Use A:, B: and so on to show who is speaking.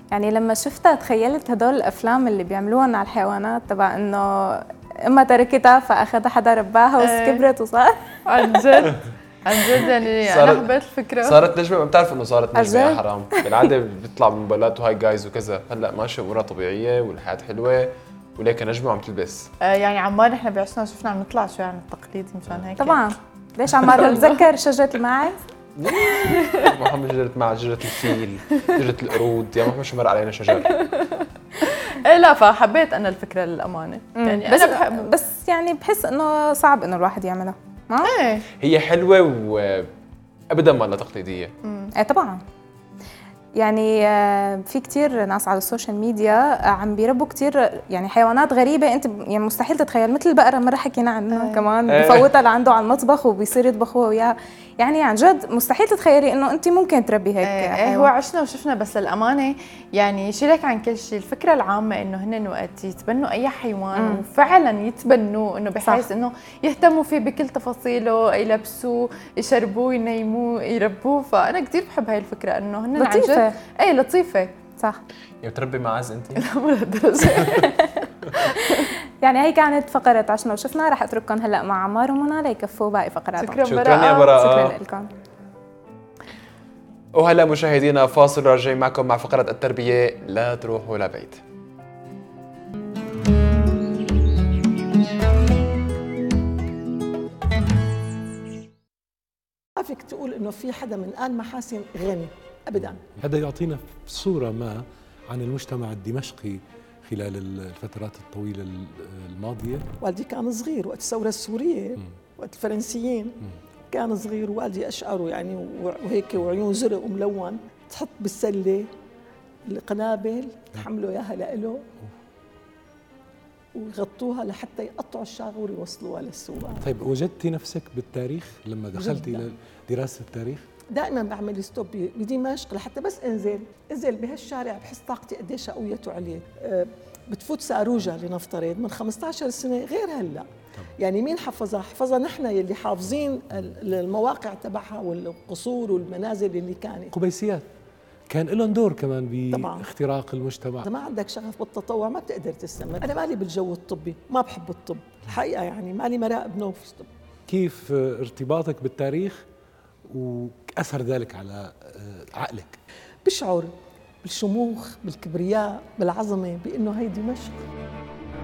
A: يعني لما شفتها تخيلت هدول الافلام اللي بيعملوهم على الحيوانات تبع انه اما تركتها فاخذها حدا رباها وكبرت وصار.
B: عن جد عن جد يعني انا حبيت الفكره.
C: صارت نجمه، ما بتعرف انه صارت نجمه يا
A: عجب.
C: حرام. بالعاده بيطلع بموبايلات وهاي جايز وكذا، هلا ماشيه امورها طبيعيه والحياه حلوه وليك نجمه عم تلبس.
B: يعني عمار نحن بعشنا شفنا عم نطلع شوي عن التقليد مشان هيك.
A: طبعا ليش عمار بتذكر شجره الماعز؟
C: محمد شجره مع شجره الفيل، شجره القرود، يا محمد شو مر علينا شجر.
B: ايه لا فحبيت انا الفكره للامانه يعني
A: بس
B: انا بحب.
A: بس يعني بحس انه صعب انه الواحد يعملها. ما
B: ايه
C: هي حلوه وابدا ما لها تقليديه.
A: ايه طبعا. يعني في كتير ناس على السوشيال ميديا عم بيربوا كتير يعني حيوانات غريبة انت يعني مستحيل تتخيل، مثل البقرة مرة حكينا عنها كمان بفوتها لعنده على المطبخ وبيصير يطبخ هو وياها. يعني عن جد مستحيل تتخيلي انه انت ممكن تربي هيك
B: ايه هو عشنا وشفنا. بس الامانه يعني شيلك عن كل شيء، الفكره العامه انه هن وقت يتبنوا اي حيوان وفعلا يتبنوه انه بحيث انه يهتموا فيه بكل تفاصيله، يلبسوه، يشربوه، ينيموه، يربوه. فانا كثير بحب هاي الفكره انه هن
A: لطيفة.
B: عن جد ايه لطيفه.
A: صح.
C: يعني بتربي معاز انت؟
B: لا مو لهالدرجه.
A: يعني هي كانت فقرة عشنا وشفنا، رح اترككم هلا مع عمار ومنى ليكفوا باقي فقراتهم.
C: شكرا يا براءة.
A: شكرا لكم.
C: وهلا مشاهدينا فاصل، راجعين معكم مع فقرة التربية، لا تروحوا لبعيد.
D: ما فيك تقول انه في حدا من آل محاسن غني ابدا.
E: هذا يعطينا صورة ما عن المجتمع الدمشقي خلال الفترات الطويلة الماضية.
D: والدي كان صغير وقت الثورة السورية، وقت الفرنسيين كان صغير، والدي أشعره يعني وهيك وعيون زرق وملون، تحط بالسلة القنابل تحملوا إياها لإله ويغطوها لحتى يقطعوا الشاغور ويوصلوها للسواق.
E: طيب وجدتي نفسك بالتاريخ لما دخلتي لدراسة التاريخ؟
D: دائما بعمل ستوب بدمشق لحتى بس انزل بهالشارع بحس طاقتي قديش قويت وعليت. بتفوت ساروجة لنفترض من 15 سنة غير هلا. يعني مين حفظها؟ حفظها نحن يلي حافظين المواقع تبعها والقصور والمنازل اللي كانت.
E: قبيسيات كان لهم دور كمان باختراق المجتمع.
D: إذا ما عندك شغف بالتطوع ما بتقدر تستمر. أنا مالي بالجو الطبي، ما بحب الطب الحقيقة، يعني مالي مراقب نوف.
E: كيف ارتباطك بالتاريخ وأثر ذلك على عقلك؟
D: بشعر بالشموخ، بالكبرياء، بالعظمة، بأنه هي دمشق.